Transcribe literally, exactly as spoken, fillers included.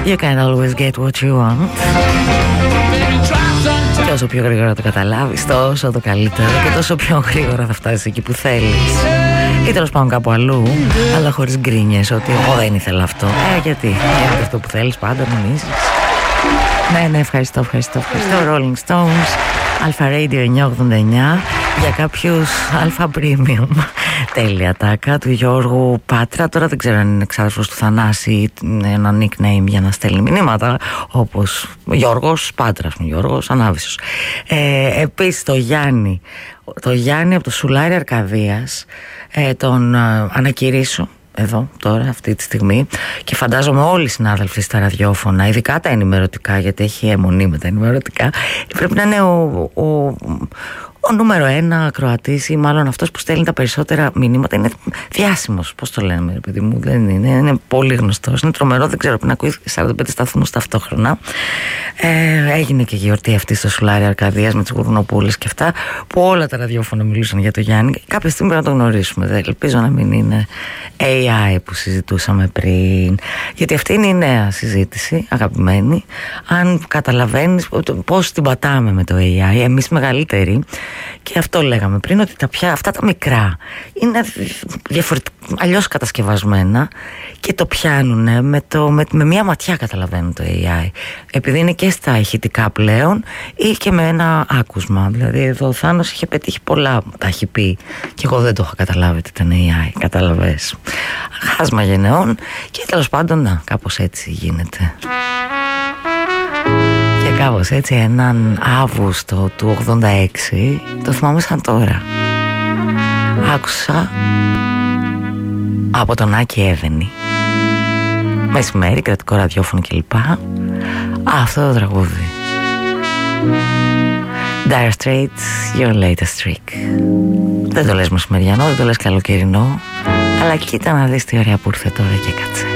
You can't always get what you want. Και όσο πιο γρήγορα το καταλάβεις, τόσο το καλύτερο. Και τόσο πιο γρήγορα θα φτάσεις εκεί που θέλεις. Ή τέλος πάντων κάπου αλλού, αλλά χωρίς γκρίνιες ότι εγώ δεν ήθελα αυτό. Ε, γιατί, γιατί αυτό που θέλεις πάντα νομίζεις. Ναι, ναι, ευχαριστώ, ευχαριστώ, ευχαριστώ. Rolling Stones, Alpha Radio εννιακόσια ογδόντα εννιά, για κάποιους Alpha Premium. Τέλεια τάκα του Γιώργου Πάτρα. Τώρα δεν ξέρω αν είναι εξάδελφος του Θανάση ή ένα nickname για να στέλνει μηνύματα, όπως Γιώργος Πάτρας, Γιώργος Ανάβησος. Ε, επίσης το Γιάννη, το Γιάννη από το Σουλάρι Αρκαδίας, ε, τον ε, ανακηρύσω εδώ τώρα αυτή τη στιγμή και φαντάζομαι όλοι οι συνάδελφοι στα ραδιόφωνα, ειδικά τα ενημερωτικά, γιατί έχει αιμονή με τα ενημερωτικά, πρέπει να είναι ο, ο, ο νούμερο ένα ακροατής ή μάλλον αυτός που στέλνει τα περισσότερα μηνύματα. Είναι διάσημος, πώς το λέμε ρε παιδί μου, δεν είναι, είναι πολύ γνωστός, είναι τρομερό, δεν ξέρω, πρέπει να ακούει σαράντα πέντε σταθμούς ταυτόχρονα. Ε, έγινε και γιορτή αυτή στο Σουλάρι Αρκαδίας με τις Γουρνοπούλες και αυτά, που όλα τα ραδιόφωνα μιλούσαν για το Γιάννη. Κάποια στιγμή πρέπει να το γνωρίσουμε, δεν, ελπίζω να μην είναι έι άι που συζητούσαμε πριν, γιατί αυτή είναι η νέα συζήτηση, αγαπημένη. Αν καταλαβαίνεις πώς την πατάμε με το έι άι, εμείς μεγαλύτεροι, και αυτό λέγαμε πριν, ότι τα πια, αυτά τα μικρά είναι διαφορετικά, αλλιώς κατασκευασμένα και το πιάνουν με, το, με, με μία ματιά, καταλαβαίνουν το έι άι, επειδή είναι και στα ηχητικά πλέον ή και με ένα άκουσμα. Δηλαδή εδώ ο Θάνος είχε πετύχει πολλά, τα έχει πει και εγώ δεν το είχα καταλάβει ότι ήταν έι άι, καταλαβες, χάσμα γενεών. Και τέλος πάντων, να, κάπως έτσι γίνεται. Και κάπως έτσι έναν Αύγουστο του ογδόντα έξι, το θυμάμαι σαν τώρα, άκουσα από τον Άκη Εύενη, μεσημέρι, κρατικό ραδιόφωνο κλπ, αυτό το τραγούδι, Dire Straits, Your Latest Trick. Δεν το λες μεσημεριανό, δεν το λες καλοκαιρινό, αλλά κοίτα να δεις τι ωραία που ήρθε τώρα και κάτσε.